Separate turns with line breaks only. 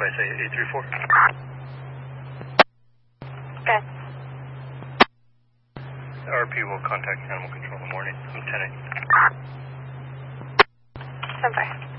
by say 834.
Good.
RP will contact Animal Control in the morning from 10 a.m.
Stand by.